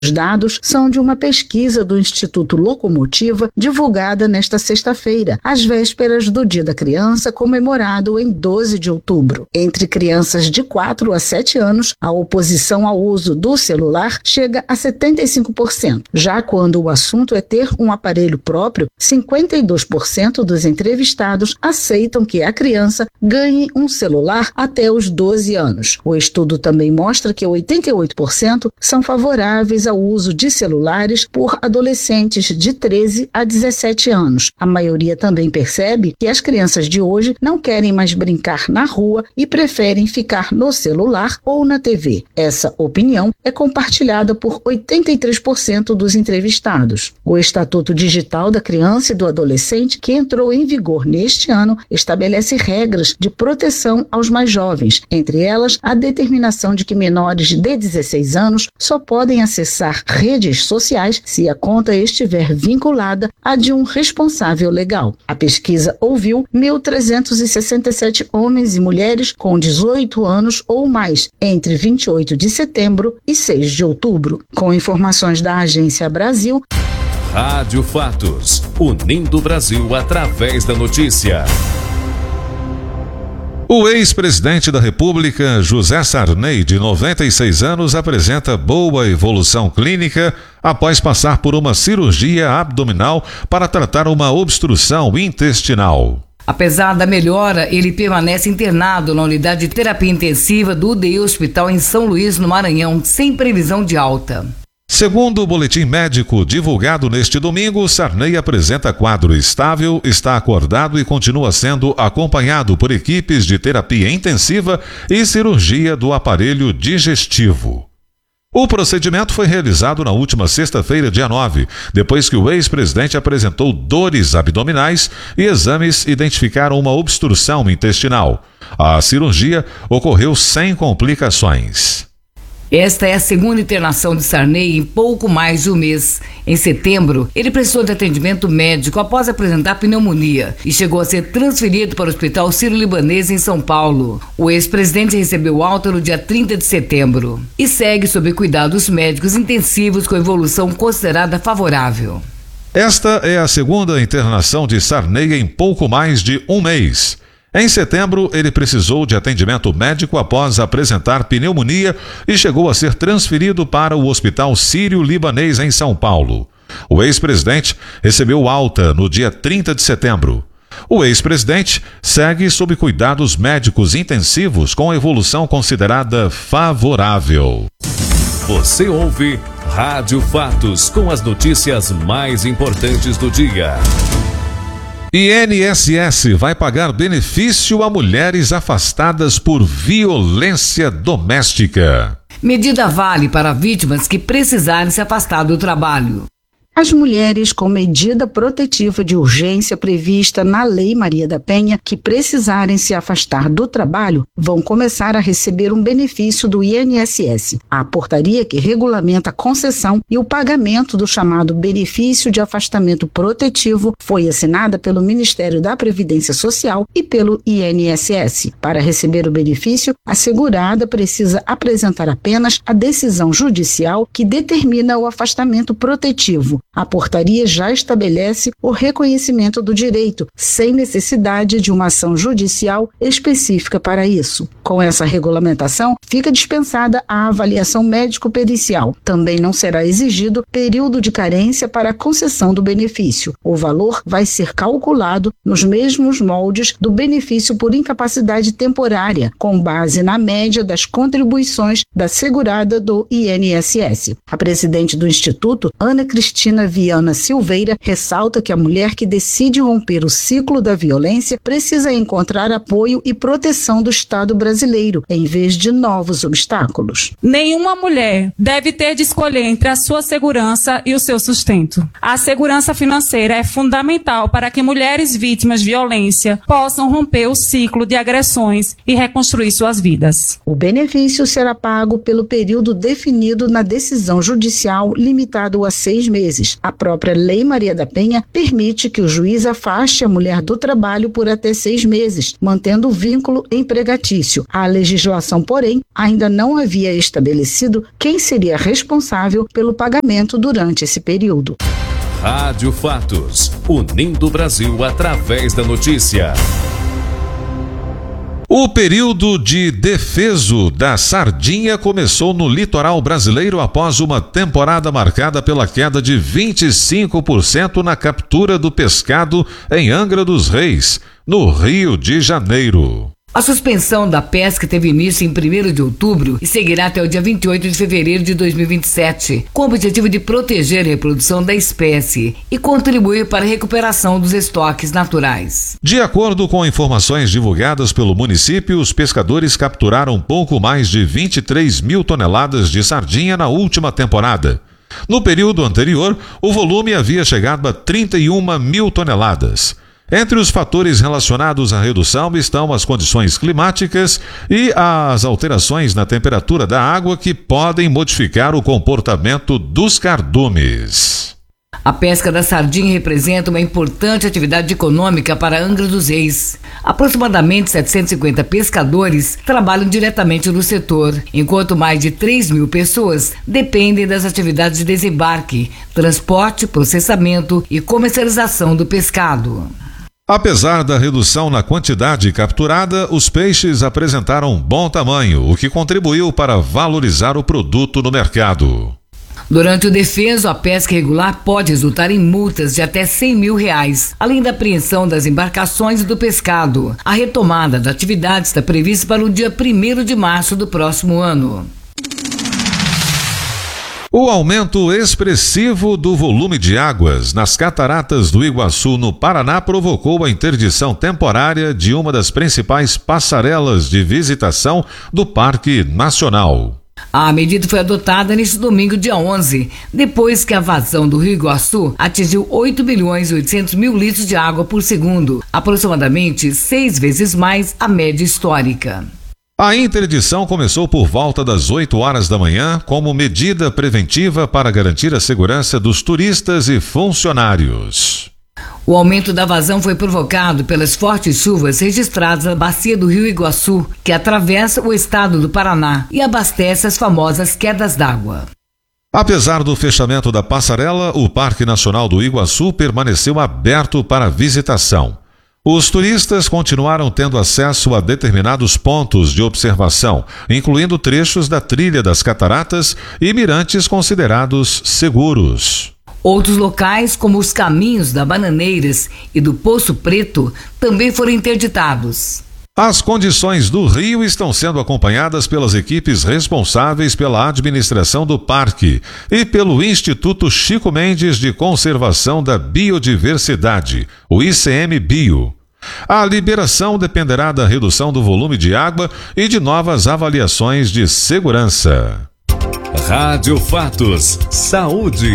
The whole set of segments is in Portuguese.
Os dados são de uma pesquisa do Instituto Locomotiva, divulgada nesta sexta-feira, às vésperas do Dia da Criança, comemorado em 12 de outubro. Entre crianças de 4 a 7 anos, a oposição ao uso do celular chega a 75%. Já quando o assunto é ter um aparelho próprio, 52% dos entrevistados aceitam que a criança ganhe um celular até os 12 anos. O estudo também mostra que 88% são favoráveis ao uso de celulares por adolescentes de 13 a 17 anos. A maioria também percebe que as crianças de hoje não querem mais brincar na rua e preferem ficar no celular ou na TV. Essa opinião é compartilhada por 83% dos entrevistados. O Estatuto Digital da Criança e do Adolescente, que entrou em vigor neste ano, estabelece regras de proteção aos mais jovens, entre elas a determinação de que menores de 16 anos só podem acessar redes sociais se a conta estiver vinculada à de um responsável legal. A pesquisa ouviu 1.367 homens e mulheres com 18 anos ou mais, entre 28 de setembro e 6 de outubro. Com informações da Agência Brasil, Rádio Fatos, unindo o Brasil através da notícia. O ex-presidente da República, José Sarney, de 96 anos, apresenta boa evolução clínica após passar por uma cirurgia abdominal para tratar uma obstrução intestinal. Apesar da melhora, ele permanece internado na unidade de terapia intensiva do UDI Hospital em São Luís, no Maranhão, sem previsão de alta. Segundo o boletim médico divulgado neste domingo, Sarney apresenta quadro estável, está acordado e continua sendo acompanhado por equipes de terapia intensiva e cirurgia do aparelho digestivo. O procedimento foi realizado na última sexta-feira, dia 9, depois que o ex-presidente apresentou dores abdominais e exames identificaram uma obstrução intestinal. A cirurgia ocorreu sem complicações. Esta é a segunda internação de Sarney em pouco mais de um mês. Em setembro, ele prestou de atendimento médico após apresentar pneumonia e chegou a ser transferido para o Hospital Sírio-Libanês em São Paulo. O ex-presidente recebeu alta no dia 30 de setembro e segue sob cuidados médicos intensivos com evolução considerada favorável. Esta é a segunda internação de Sarney em pouco mais de um mês. Em setembro, ele precisou de atendimento médico após apresentar pneumonia e chegou a ser transferido para o Hospital Sírio-Libanês em São Paulo. O ex-presidente recebeu alta no dia 30 de setembro. O ex-presidente segue sob cuidados médicos intensivos com evolução considerada favorável. Você ouve Rádio Fatos com as notícias mais importantes do dia. INSS vai pagar benefício a mulheres afastadas por violência doméstica. Medida vale para vítimas que precisarem se afastar do trabalho. As mulheres com medida protetiva de urgência prevista na Lei Maria da Penha que precisarem se afastar do trabalho vão começar a receber um benefício do INSS. A portaria que regulamenta a concessão e o pagamento do chamado benefício de afastamento protetivo foi assinada pelo Ministério da Previdência Social e pelo INSS. Para receber o benefício, a segurada precisa apresentar apenas a decisão judicial que determina o afastamento protetivo. A portaria já estabelece o reconhecimento do direito, sem necessidade de uma ação judicial específica para isso. Com essa regulamentação, fica dispensada a avaliação médico-pericial. Também não será exigido período de carência para a concessão do benefício. O valor vai ser calculado nos mesmos moldes do benefício por incapacidade temporária, com base na média das contribuições da segurada do INSS. A presidente do Instituto, Ana Cristina Viana Silveira, ressalta que a mulher que decide romper o ciclo da violência precisa encontrar apoio e proteção do Estado brasileiro, em vez de novos obstáculos. Nenhuma mulher deve ter de escolher entre a sua segurança e o seu sustento. A segurança financeira é fundamental para que mulheres vítimas de violência possam romper o ciclo de agressões e reconstruir suas vidas. O benefício será pago pelo período definido na decisão judicial limitado a 6 meses. meses. A própria Lei Maria da Penha permite que o juiz afaste a mulher do trabalho por até 6 meses, mantendo o vínculo empregatício. A legislação, porém, ainda não havia estabelecido quem seria responsável pelo pagamento durante esse período. Rádio Fatos, unindo o Brasil através da notícia. O período de defeso da sardinha começou no litoral brasileiro após uma temporada marcada pela queda de 25% na captura do pescado em Angra dos Reis, no Rio de Janeiro. A suspensão da pesca teve início em 1º de outubro e seguirá até o dia 28 de fevereiro de 2027, com o objetivo de proteger a reprodução da espécie e contribuir para a recuperação dos estoques naturais. De acordo com informações divulgadas pelo município, os pescadores capturaram pouco mais de 23 mil toneladas de sardinha na última temporada. No período anterior, o volume havia chegado a 31 mil toneladas. Entre os fatores relacionados à redução estão as condições climáticas e as alterações na temperatura da água que podem modificar o comportamento dos cardumes. A pesca da sardinha representa uma importante atividade econômica para Angra dos Reis. Aproximadamente 750 pescadores trabalham diretamente no setor, enquanto mais de 3 mil pessoas dependem das atividades de desembarque, transporte, processamento e comercialização do pescado. Apesar da redução na quantidade capturada, os peixes apresentaram um bom tamanho, o que contribuiu para valorizar o produto no mercado. Durante o defeso, a pesca irregular pode resultar em multas de até R$100 mil, além da apreensão das embarcações e do pescado. A retomada da atividade está prevista para o dia 1º de março do próximo ano. O aumento expressivo do volume de águas nas cataratas do Iguaçu, no Paraná, provocou a interdição temporária de uma das principais passarelas de visitação do Parque Nacional. A medida foi adotada neste domingo, dia 11, depois que a vazão do Rio Iguaçu atingiu 8.800.000 litros de água por segundo, aproximadamente 6 vezes mais a média histórica. A interdição começou por volta das 8 horas da manhã como medida preventiva para garantir a segurança dos turistas e funcionários. O aumento da vazão foi provocado pelas fortes chuvas registradas na bacia do Rio Iguaçu, que atravessa o estado do Paraná e abastece as famosas quedas d'água. Apesar do fechamento da passarela, o Parque Nacional do Iguaçu permaneceu aberto para visitação. Os turistas continuaram tendo acesso a determinados pontos de observação, incluindo trechos da trilha das cataratas e mirantes considerados seguros. Outros locais, como os caminhos da Bananeiras e do Poço Preto, também foram interditados. As condições do rio estão sendo acompanhadas pelas equipes responsáveis pela administração do parque e pelo Instituto Chico Mendes de Conservação da Biodiversidade, o ICMBio. A liberação dependerá da redução do volume de água e de novas avaliações de segurança. Rádio Fatos, saúde.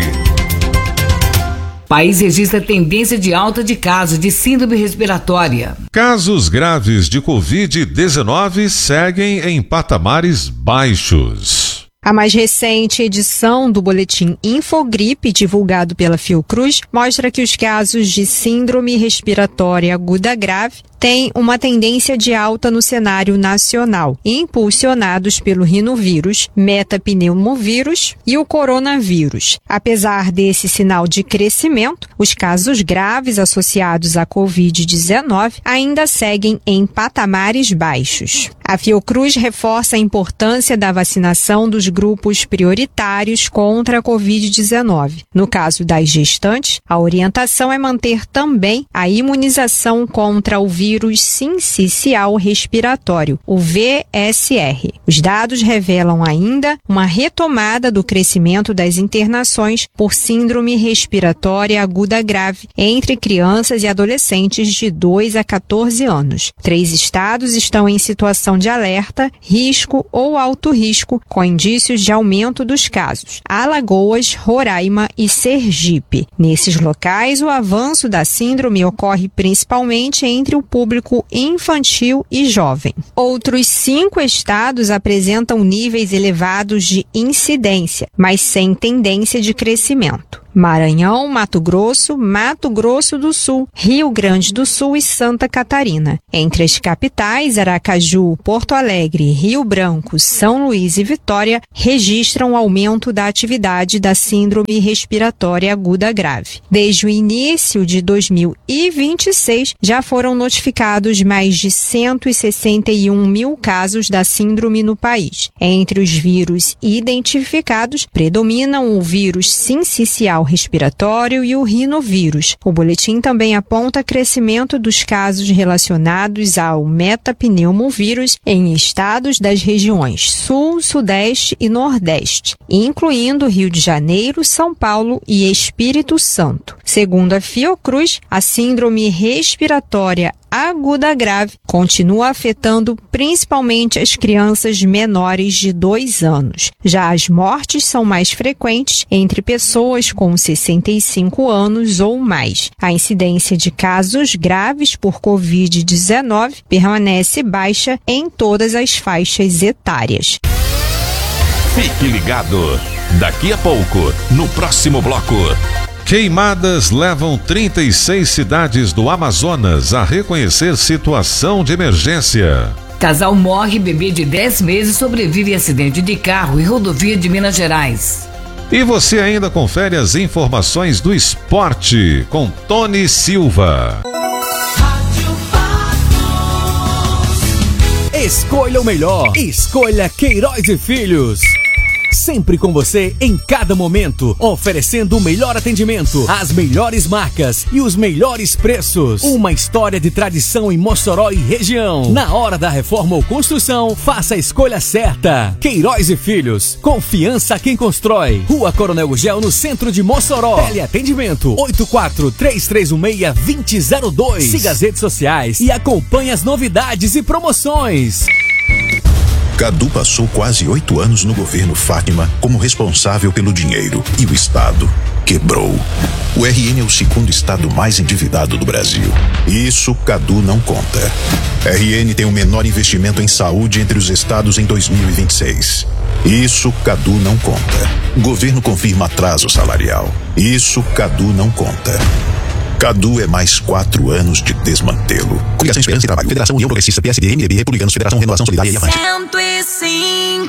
País registra tendência de alta de casos de síndrome respiratória. Casos graves de Covid-19 seguem em patamares baixos. A mais recente edição do boletim Infogripe, divulgado pela Fiocruz, mostra que os casos de síndrome respiratória aguda grave têm uma tendência de alta no cenário nacional, impulsionados pelo rinovírus, metapneumovírus e o coronavírus. Apesar desse sinal de crescimento, os casos graves associados à Covid-19 ainda seguem em patamares baixos. A Fiocruz reforça a importância da vacinação dos grupos prioritários contra a Covid-19. No caso das gestantes, a orientação é manter também a imunização contra o vírus sincicial respiratório, o VSR. Os dados revelam ainda uma retomada do crescimento das internações por síndrome respiratória aguda grave entre crianças e adolescentes de 2 a 14 anos. 3 estados estão em situação de alerta, risco ou alto risco, com indícios de aumento dos casos: Alagoas, Roraima e Sergipe. Nesses locais, o avanço da síndrome ocorre principalmente entre o público infantil e jovem. Outros 5 estados apresentam níveis elevados de incidência, mas sem tendência de crescimento: Maranhão, Mato Grosso do Sul, Rio Grande do Sul e Santa Catarina. Entre as capitais, Aracaju, Porto Alegre, Rio Branco, São Luís e Vitória registram aumento da atividade da síndrome respiratória aguda grave. Desde o início de 2026, já foram notificados mais de 161 mil casos da síndrome no país. Entre os vírus identificados, predominam o vírus sincicial respiratório e o rinovírus. O boletim também aponta crescimento dos casos relacionados ao metapneumovírus em estados das regiões Sul, Sudeste e Nordeste, incluindo Rio de Janeiro, São Paulo e Espírito Santo. Segundo a Fiocruz, a síndrome respiratória aguda grave continua afetando principalmente as crianças menores de 2 anos. Já as mortes são mais frequentes entre pessoas com 65 anos ou mais. A incidência de casos graves por Covid-19 permanece baixa em todas as faixas etárias. Fique ligado. Daqui a pouco, no próximo bloco. Queimadas levam 36 cidades do Amazonas a reconhecer situação de emergência. Casal morre, bebê de 10 meses sobrevive a acidente de carro em rodovia de Minas Gerais. E você ainda confere as informações do esporte com Tony Silva. Escolha o melhor. Escolha Queiroz e Filhos. Sempre com você em cada momento, oferecendo o melhor atendimento, as melhores marcas e os melhores preços. Uma história de tradição em Mossoró e região. Na hora da reforma ou construção, faça a escolha certa. Queiroz e Filhos, confiança quem constrói. Rua Coronel Gugel, no centro de Mossoró. Teleatendimento 84-3316-2002. Siga as redes sociais e acompanhe as novidades e promoções. Cadu passou quase 8 anos no governo Fátima como responsável pelo dinheiro e o Estado quebrou. O RN é o segundo estado mais endividado do Brasil. E isso Cadu não conta. RN tem o menor investimento em saúde entre os estados em 2026. Isso Cadu não conta. O governo confirma atraso salarial. Isso Cadu não conta. Cadu é mais 4 anos de desmantelo. Coligação Esperança e Trabalho, Federação União Progressista, PSD, MDB, Republicanos, Federação Renovação Solidária e Avante. 105.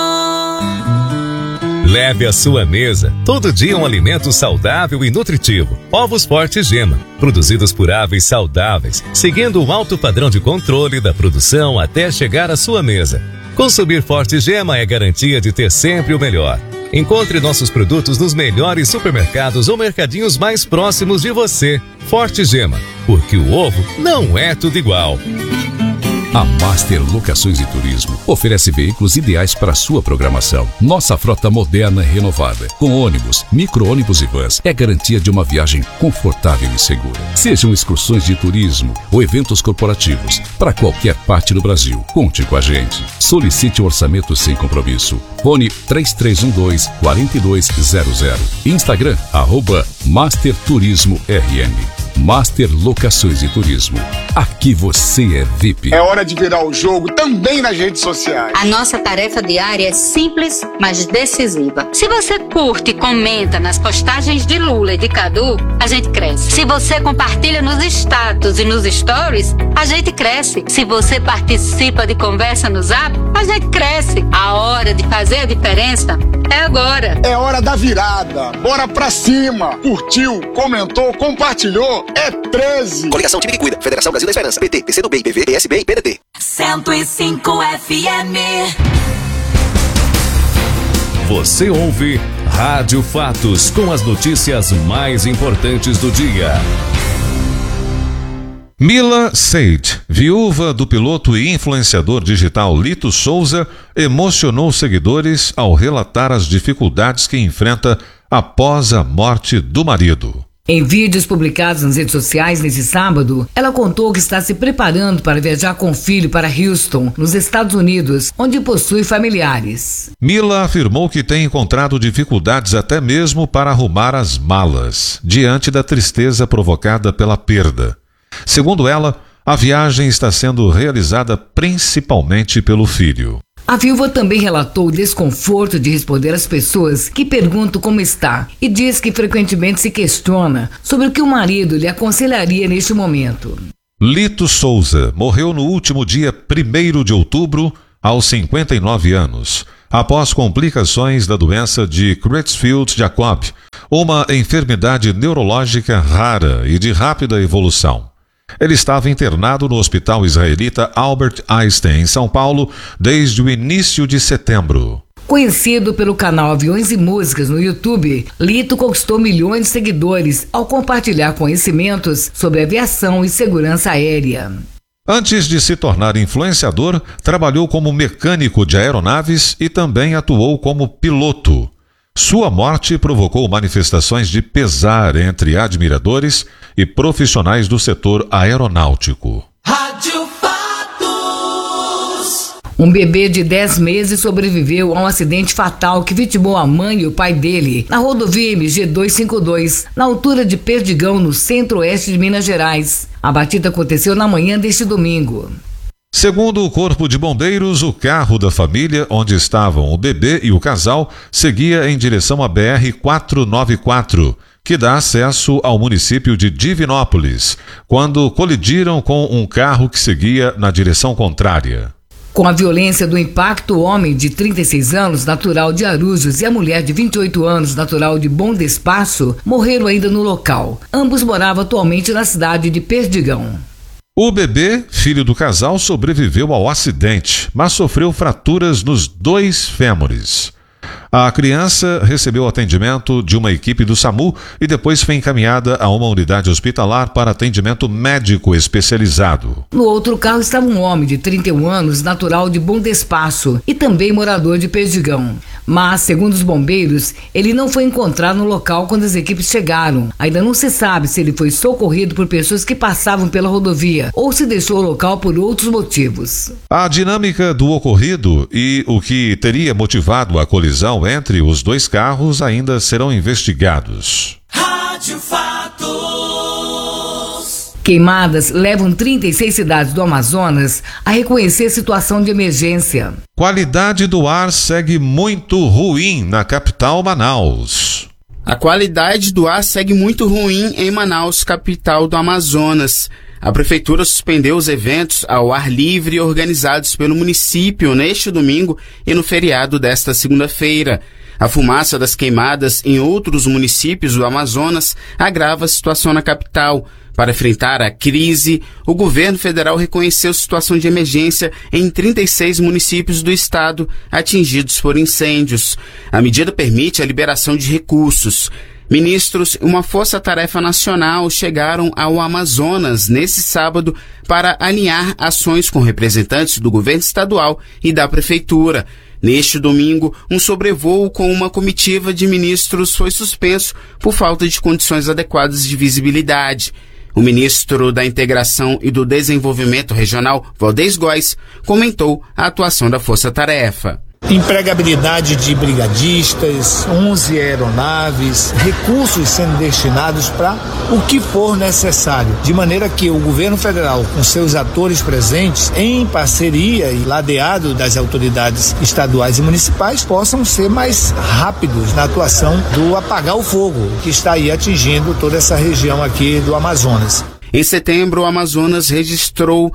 Leve à sua mesa todo dia um alimento saudável e nutritivo. Ovos Forte Gema, produzidos por aves saudáveis, seguindo um alto padrão de controle da produção até chegar à sua mesa. Consumir Forte Gema é garantia de ter sempre o melhor. Encontre nossos produtos nos melhores supermercados ou mercadinhos mais próximos de você. Forte Gema, porque o ovo não é tudo igual. A Master Locações e Turismo oferece veículos ideais para a sua programação. Nossa frota moderna e renovada, com ônibus, micro-ônibus e vans, é garantia de uma viagem confortável e segura. Sejam excursões de turismo ou eventos corporativos, para qualquer parte do Brasil, conte com a gente. Solicite um orçamento sem compromisso. Fone 3312-4200. Instagram, @Master Turismo RN. Master Locações e Turismo. Aqui você é VIP. É hora de virar o jogo também nas redes sociais. A nossa tarefa diária é simples, mas decisiva. Se você curte e comenta nas postagens de Lula e de Cadu, a gente cresce. Se você compartilha nos status e nos stories, a gente cresce. Se você participa de conversa no Zap, a gente cresce. A hora de fazer a diferença é agora. É hora da virada. Bora pra cima. Curtiu, comentou, compartilhou. É 13. Coligação Time que Cuida. Federação Brasil da Esperança. PT, PCdoB, PV, PSB e PDT. 105 FM. Você ouve Rádio Fatos com as notícias mais importantes do dia. Mila Sade, viúva do piloto e influenciador digital Lito Souza, emocionou seguidores ao relatar as dificuldades que enfrenta após a morte do marido. Em vídeos publicados nas redes sociais nesse sábado, ela contou que está se preparando para viajar com o filho para Houston, nos Estados Unidos, onde possui familiares. Mila afirmou que tem encontrado dificuldades até mesmo para arrumar as malas, diante da tristeza provocada pela perda. Segundo ela, a viagem está sendo realizada principalmente pelo filho. A viúva também relatou o desconforto de responder às pessoas que perguntam como está e diz que frequentemente se questiona sobre o que o marido lhe aconselharia neste momento. Lito Souza morreu no último dia 1º de outubro, aos 59 anos, após complicações da doença de Creutzfeldt-Jakob, uma enfermidade neurológica rara e de rápida evolução. Ele estava internado no Hospital Israelita Albert Einstein, em São Paulo, desde o início de setembro. Conhecido pelo canal Aviões e Músicas no YouTube, Lito conquistou milhões de seguidores ao compartilhar conhecimentos sobre aviação e segurança aérea. Antes de se tornar influenciador, trabalhou como mecânico de aeronaves e também atuou como piloto. Sua morte provocou manifestações de pesar entre admiradores e profissionais do setor aeronáutico. Rádio Fatos. Um bebê de 10 meses sobreviveu a um acidente fatal que vitimou a mãe e o pai dele na rodovia MG 252, na altura de Perdigão, no centro-oeste de Minas Gerais. A batida aconteceu na manhã deste domingo. Segundo o Corpo de Bombeiros, o carro da família, onde estavam o bebê e o casal, seguia em direção à BR-494, que dá acesso ao município de Divinópolis, quando colidiram com um carro que seguia na direção contrária. Com a violência do impacto, o homem de 36 anos, natural de Arujos, e a mulher de 28 anos, natural de Bom Despacho, morreram ainda no local. Ambos moravam atualmente na cidade de Perdigão. O bebê, filho do casal, sobreviveu ao acidente, mas sofreu fraturas nos 2 fêmures. A criança recebeu atendimento de uma equipe do SAMU e depois foi encaminhada a uma unidade hospitalar para atendimento médico especializado. No outro carro estava um homem de 31 anos, natural de Bom Despacho e também morador de Perdigão. Mas, segundo os bombeiros, ele não foi encontrado no local quando as equipes chegaram. Ainda não se sabe se ele foi socorrido por pessoas que passavam pela rodovia ou se deixou o local por outros motivos. A dinâmica do ocorrido e o que teria motivado a colisão entre os 2 carros ainda serão investigados. Rádio Fatos. Queimadas levam 36 cidades do Amazonas a reconhecer a situação de emergência. Qualidade do ar segue muito ruim na capital Manaus. A qualidade do ar segue muito ruim em Manaus, capital do Amazonas. A prefeitura suspendeu os eventos ao ar livre organizados pelo município neste domingo e no feriado desta segunda-feira. A fumaça das queimadas em outros municípios do Amazonas agrava a situação na capital. Para enfrentar a crise, o governo federal reconheceu situação de emergência em 36 municípios do estado atingidos por incêndios. A medida permite a liberação de recursos. Ministros e uma força-tarefa nacional chegaram ao Amazonas nesse sábado para alinhar ações com representantes do governo estadual e da prefeitura. Neste domingo, um sobrevoo com uma comitiva de ministros foi suspenso por falta de condições adequadas de visibilidade. O ministro da Integração e do Desenvolvimento Regional, Valdez Góes, comentou a atuação da força-tarefa. Empregabilidade de brigadistas, 11 aeronaves, recursos sendo destinados para o que for necessário, de maneira que o governo federal, com seus atores presentes, em parceria e ladeado das autoridades estaduais e municipais, possam ser mais rápidos na atuação do apagar o fogo, que está aí atingindo toda essa região aqui do Amazonas. Em setembro, o Amazonas registrou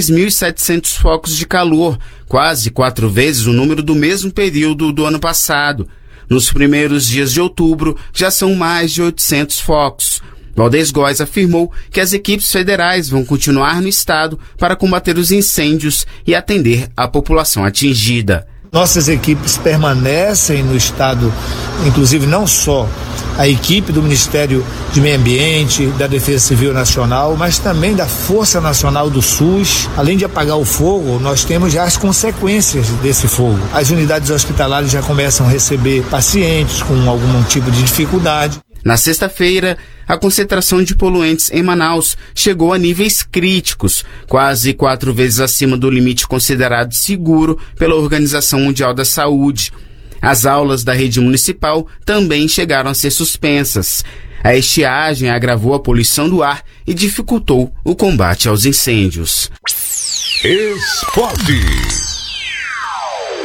3.700 focos de calor, quase 4 vezes o número do mesmo período do ano passado. Nos primeiros dias de outubro, já são mais de 800 focos. Valdez Góes afirmou que as equipes federais vão continuar no estado para combater os incêndios e atender a população atingida. Nossas equipes permanecem no estado, inclusive não só a equipe do Ministério de Meio Ambiente, da Defesa Civil Nacional, mas também da Força Nacional do SUS. Além de apagar o fogo, nós temos já as consequências desse fogo. As unidades hospitalares já começam a receber pacientes com algum tipo de dificuldade. Na sexta-feira, a concentração de poluentes em Manaus chegou a níveis críticos, quase 4 vezes acima do limite considerado seguro pela Organização Mundial da Saúde. As aulas da rede municipal também chegaram a ser suspensas. A estiagem agravou a poluição do ar e dificultou o combate aos incêndios. Esporte.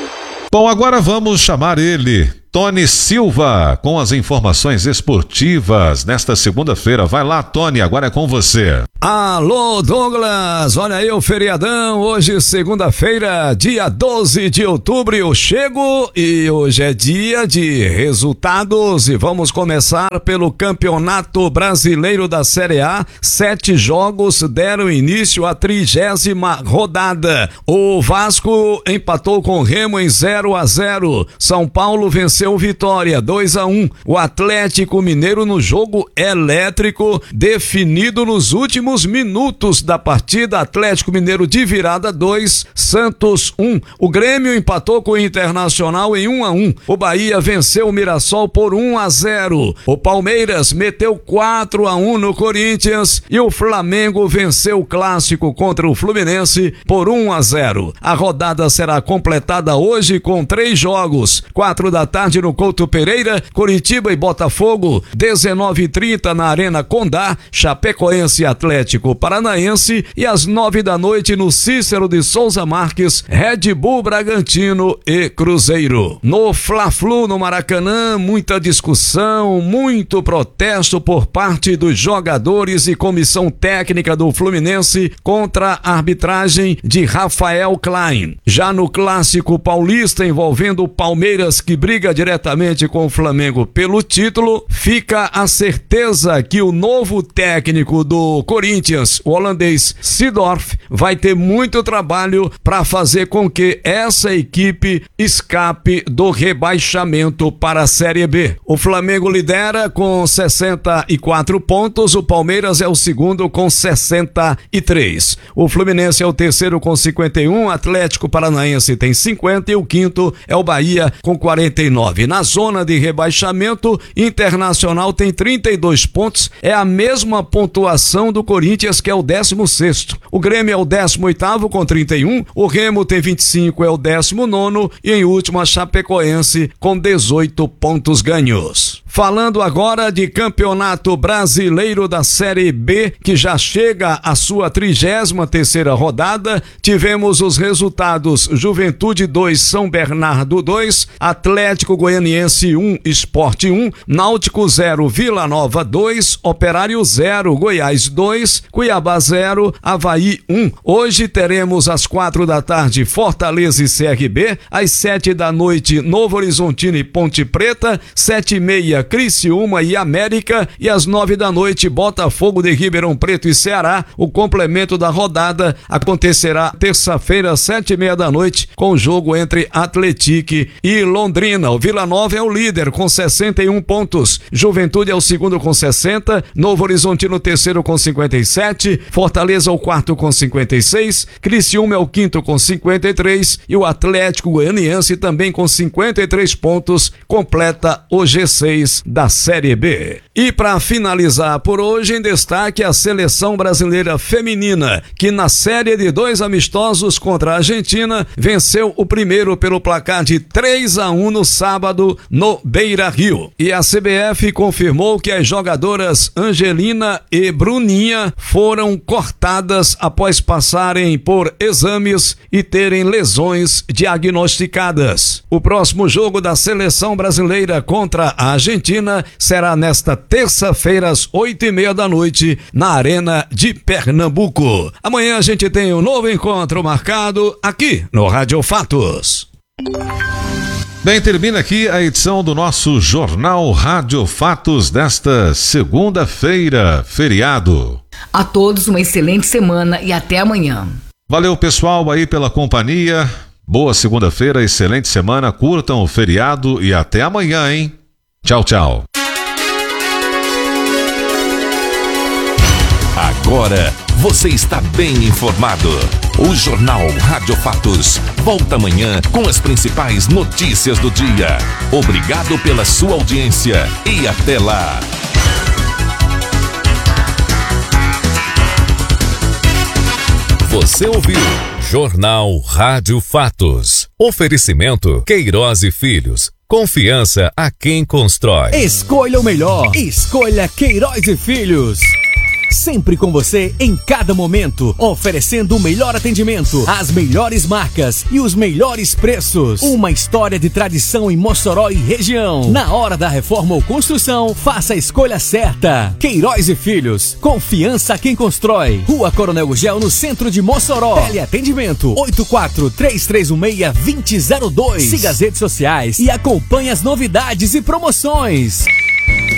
Bom, agora vamos chamar ele, Tony Silva, com as informações esportivas nesta segunda-feira. Vai lá, Tony, agora é com você. Alô, Douglas, olha aí o feriadão, hoje segunda-feira, dia 12 de outubro, eu chego e hoje é dia de resultados e vamos começar pelo Campeonato Brasileiro da Série A. 7 jogos deram início à 30ª rodada. O Vasco empatou com o Remo em 0-0, São Paulo venceu Vitória 2-1, o Atlético Mineiro no jogo elétrico definido nos últimos minutos da partida, Atlético Mineiro de virada 2, Santos 1. O Grêmio empatou com o Internacional em 1-1. O Bahia venceu o Mirassol por 1-0. O Palmeiras meteu 4-1 no Corinthians e o Flamengo venceu o clássico contra o Fluminense por 1-0. A rodada será completada hoje com 3 jogos. 4 da tarde no Couto Pereira, Coritiba e Botafogo, 19h30 na Arena Condá, Chapecoense e Atlético Paranaense, e às 9 da noite no Cícero de Souza Marques, Red Bull Bragantino e Cruzeiro. No Fla-Flu no Maracanã, muita discussão, muito protesto por parte dos jogadores e comissão técnica do Fluminense contra a arbitragem de Rafael Klein. Já no Clássico Paulista envolvendo o Palmeiras, que briga diretamente com o Flamengo pelo título, fica a certeza que o novo técnico do Corinthians, o holandês Seedorf, vai ter muito trabalho para fazer com que essa equipe escape do rebaixamento para a Série B. O Flamengo lidera com 64 pontos, o Palmeiras é o segundo com 63. O Fluminense é o terceiro com 51, Atlético Paranaense tem 50 e o quinto é o Bahia com 49. Na zona de rebaixamento, Internacional tem 32 pontos, é a mesma pontuação do Corinthians, que é o 16º. O Grêmio é o 18º com 31, o Remo tem 25, é o 19º e em último a Chapecoense com 18 pontos ganhos. Falando agora de Campeonato Brasileiro da Série B, que já chega à sua 33ª rodada, tivemos os resultados: Juventude 2, São Bernardo 2, Atlético Goianiense 1, Sport 1, Náutico 0, Vila Nova 2, Operário 0, Goiás 2, Cuiabá 0, Avaí 1. Hoje teremos às 4 da tarde Fortaleza e CRB, às 7 da noite Novo Horizontino e Ponte Preta, 7h30 Criciúma e América e às 9 da noite Botafogo de Ribeirão Preto e Ceará. O complemento da rodada acontecerá terça-feira, 7h30 da noite, com o jogo entre Atlético e Londrina. O Vila Nova é o líder com 61 pontos, Juventude é o segundo com 60, Novo Horizontino o terceiro com 57, Fortaleza o quarto com 56, Criciúma é o quinto com 53 e o Atlético Goianiense também com 53 pontos completa o G6 da Série B. E para finalizar por hoje, em destaque a seleção brasileira feminina, que na série de 2 amistosos contra a Argentina venceu o primeiro pelo placar de 3-1 no sábado no Beira-Rio. E a CBF confirmou que as jogadoras Angelina e Bruninha foram cortadas após passarem por exames e terem lesões diagnosticadas. O próximo jogo da seleção brasileira contra a Argentina será nesta terça-feira às 8h30 da noite na Arena de Pernambuco. Amanhã a gente tem um novo encontro marcado aqui no Rádio Fatos. Bem, termina aqui a edição do nosso Jornal Rádio Fatos desta segunda-feira, feriado. A todos uma excelente semana e até amanhã. Valeu, pessoal, aí pela companhia. Boa segunda-feira, excelente semana, curtam o feriado e até amanhã, hein? Tchau, tchau. Agora você está bem informado. O Jornal Rádio Fatos volta amanhã com as principais notícias do dia. Obrigado pela sua audiência e até lá. Você ouviu Jornal Rádio Fatos. Oferecimento Queiroz e Filhos. Confiança a quem constrói. Escolha o melhor. Escolha Queiroz e Filhos. Sempre com você em cada momento, oferecendo o melhor atendimento, as melhores marcas e os melhores preços. Uma história de tradição em Mossoró e região. Na hora da reforma ou construção, faça a escolha certa. Queiroz e Filhos, confiança quem constrói. Rua Coronel Gurgel, no centro de Mossoró. Teleatendimento 84-3316-2002. Siga as redes sociais e acompanhe as novidades e promoções.